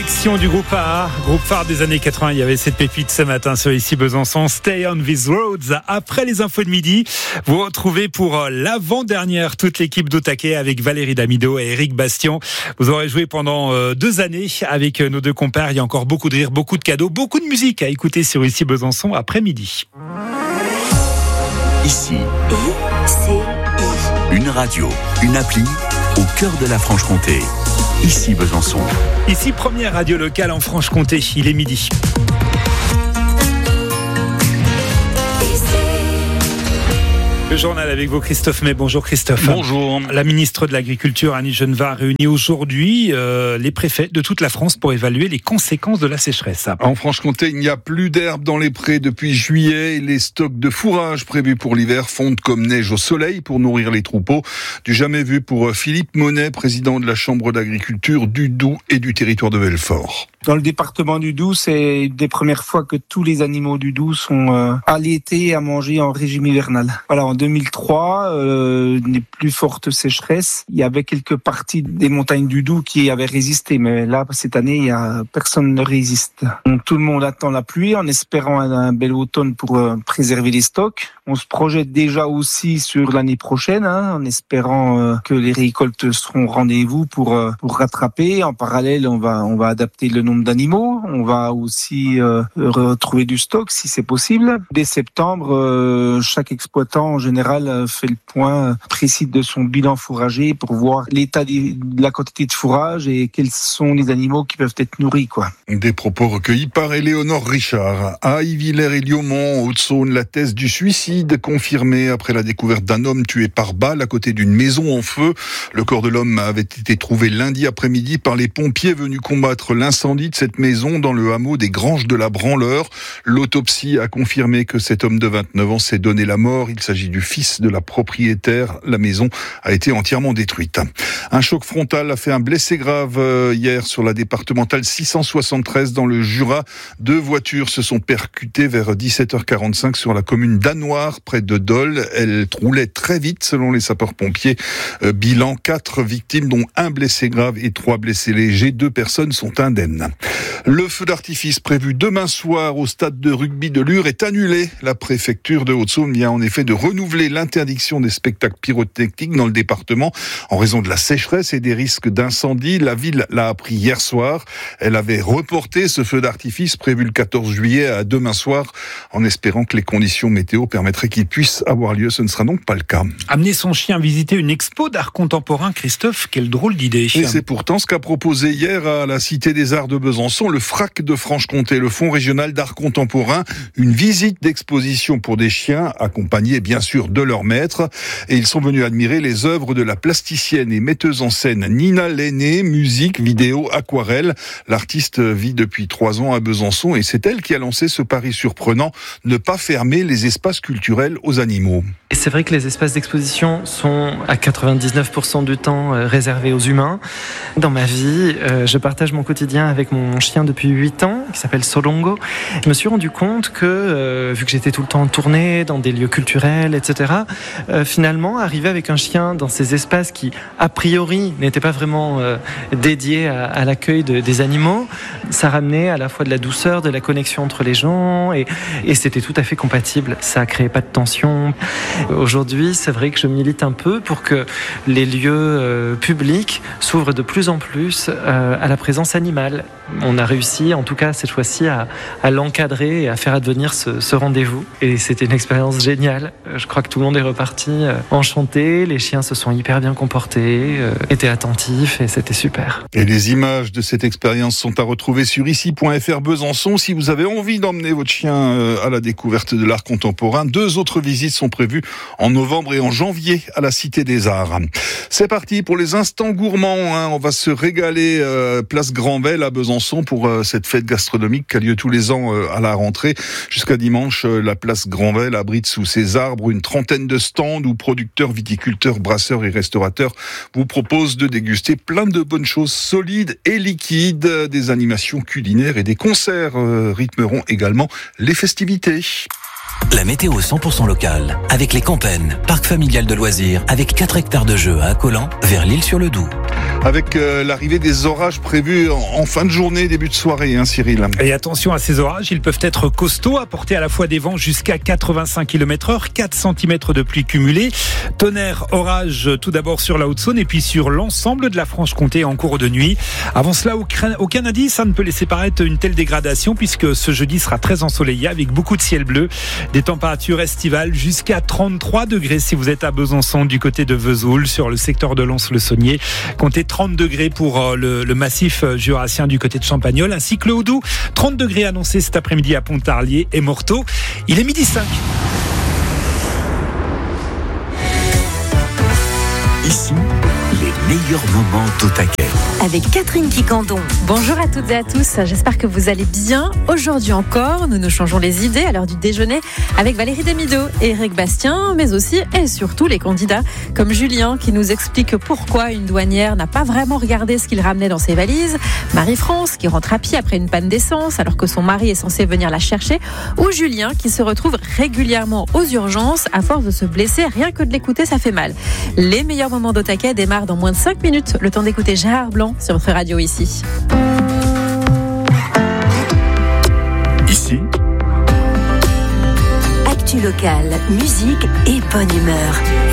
Du groupe A, groupe phare des années 80, il y avait cette pépite ce matin sur Ici Besançon, Stay on These Roads. Après les infos de midi, vous retrouvez pour l'avant-dernière toute l'équipe d'Au-Taquet avec Valérie Damido et Eric Bastion. Vous aurez joué pendant 2 années avec nos deux compères. Il y a encore beaucoup de rire, beaucoup de cadeaux, beaucoup de musique à écouter sur Ici Besançon après midi. Ici, une radio, une appli au cœur de la Franche-Comté. Ici Besançon. Ici, première radio locale en Franche-Comté, il est midi. Le journal avec vous, Christophe May. Bonjour Christophe. Bonjour. La ministre de l'Agriculture, Annie Genevard, réunit aujourd'hui les préfets de toute la France pour évaluer les conséquences de la sécheresse. En Franche-Comté, il n'y a plus d'herbe dans les prés depuis juillet. Les stocks de fourrage prévus pour l'hiver fondent comme neige au soleil pour nourrir les troupeaux. Du jamais vu pour Philippe Monet, président de la Chambre d'agriculture du Doubs et du territoire de Belfort. Dans le département du Doubs, c'est une des premières fois que tous les animaux du Doubs sont allaités à manger en régime hivernal. Voilà, en 2003, une plus forte sécheresse, il y avait quelques parties des montagnes du Doubs qui avaient résisté, mais là, cette année, personne ne résiste. Donc, tout le monde attend la pluie en espérant un bel automne pour préserver les stocks. On se projette déjà aussi sur l'année prochaine, en espérant que les récoltes seront au rendez-vous pour rattraper. En parallèle, on va adapter le nombre d'animaux. On va aussi retrouver du stock si c'est possible. Dès septembre, chaque exploitant en général fait le point précis de son bilan fourrager pour voir l'état de la quantité de fourrage et quels sont les animaux qui peuvent être nourris, Des propos recueillis par Éléonore Richard. À Yvillers et Liaumont, en Haute-Saône, la thèse du suicide confirmée après la découverte d'un homme tué par balle à côté d'une maison en feu. Le corps de l'homme avait été trouvé lundi après-midi par les pompiers venus combattre l'incendie de cette maison dans le hameau des Granges de la Branleur. L'autopsie a confirmé que cet homme de 29 ans s'est donné la mort. Il s'agit du fils de la propriétaire. La maison a été entièrement détruite. Un choc frontal a fait un blessé grave hier sur la départementale 673 dans le Jura. 2 voitures se sont percutées vers 17h45 sur la commune d'Annoire, près de Dole. Elles roulaient très vite selon les sapeurs-pompiers. Bilan 4 victimes, dont 1 blessé grave et 3 blessés légers. 2 personnes sont indemnes. Le feu d'artifice prévu demain soir au stade de rugby de Lure est annulé. La préfecture de Haute-Saône vient en effet de renouveler l'interdiction des spectacles pyrotechniques dans le département en raison de la sécheresse et des risques d'incendie. La ville l'a appris hier soir. Elle avait reporté ce feu d'artifice prévu le 14 juillet à demain soir en espérant que les conditions météo permettraient qu'il puisse avoir lieu. Ce ne sera donc pas le cas. Amener son chien visiter une expo d'art contemporain, Christophe, quelle drôle d'idée. Et c'est pourtant ce qu'a proposé hier à la Cité des Arts de Besançon le FRAC de Franche-Comté, le Fonds régional d'art contemporain, une visite d'exposition pour des chiens, accompagnés bien sûr de leur maître. Et ils sont venus admirer les œuvres de la plasticienne et metteuse en scène Nina Lenné, musique, vidéo, aquarelle. L'artiste vit depuis 3 ans à Besançon et c'est elle qui a lancé ce pari surprenant, ne pas fermer les espaces culturels aux animaux. Et c'est vrai que les espaces d'exposition sont à 99% du temps réservés aux humains. Dans ma vie, je partage mon quotidien avec mon chien depuis 8 ans, qui s'appelle Solongo. Je me suis rendu compte que, vu que j'étais tout le temps en tournée, dans des lieux culturels, etc., finalement, arriver avec un chien dans ces espaces qui, a priori, n'étaient pas vraiment dédiés à l'accueil des animaux, ça ramenait à la fois de la douceur, de la connexion entre les gens, et c'était tout à fait compatible. Ça créait pas de tension. Aujourd'hui, c'est vrai que je milite un peu pour que les lieux publics s'ouvrent de plus en plus à la présence animale. On a réussi, en tout cas cette fois-ci, à l'encadrer et à faire advenir ce rendez-vous. Et c'était une expérience géniale. Je crois que tout le monde est reparti enchanté. Les chiens se sont hyper bien comportés, étaient attentifs et c'était super. Et les images de cette expérience sont à retrouver sur ici.fr Besançon. Si vous avez envie d'emmener votre chien à la découverte de l'art contemporain, 2 autres visites sont prévues en novembre et en janvier à la Cité des Arts. C'est parti pour les instants gourmands. On va se régaler place Granvelle à Besançon pour cette fête gastronomique qui a lieu tous les ans à la rentrée. Jusqu'à dimanche, la place Granvelle abrite sous ses arbres une trentaine de stands où producteurs, viticulteurs, brasseurs et restaurateurs vous proposent de déguster plein de bonnes choses solides et liquides. Des animations culinaires et des concerts rythmeront également les festivités. La météo 100% locale, avec les Campennes, parc familial de loisirs, avec 4 hectares de jeux à Accolan, vers l'Isle-sur-le-Doubs. Avec l'arrivée des orages prévus en fin de journée, début de soirée, hein, Cyril. Et attention à ces orages, ils peuvent être costauds, apporter à la fois des vents jusqu'à 85 km/h, 4 cm de pluie cumulée. Tonnerre, orage tout d'abord sur la Haute-Saône et puis sur l'ensemble de la Franche-Comté en cours de nuit. Avant cela, au Canadi, ça ne peut laisser paraître une telle dégradation puisque ce jeudi sera très ensoleillé avec beaucoup de ciel bleu. Des températures estivales jusqu'à 33 degrés si vous êtes à Besançon du côté de Vesoul, sur le secteur de Lens-le-Saunier. Comptez 30 degrés pour le massif jurassien du côté de Champagnole, ainsi que le Haut-Doubs. 30 degrés annoncés cet après-midi à Pontarlier et Morteau. Il est 12h05. Ici, les meilleurs moments d'Otaquet. Avec Catherine Quicandon. Bonjour à toutes et à tous, j'espère que vous allez bien. Aujourd'hui encore, nous nous changeons les idées à l'heure du déjeuner avec Valérie Damido et Eric Bastien, mais aussi et surtout les candidats comme Julien qui nous explique pourquoi une douanière n'a pas vraiment regardé ce qu'il ramenait dans ses valises, Marie-France qui rentre à pied après une panne d'essence alors que son mari est censé venir la chercher, ou Julien qui se retrouve régulièrement aux urgences à force de se blesser, rien que de l'écouter ça fait mal. Les meilleurs moments d'Otaquet démarrent dans moins de 5 minutes, le temps d'écouter Gérard Blanc sur votre radio ici. Ici, Actu locale, musique et bonne humeur.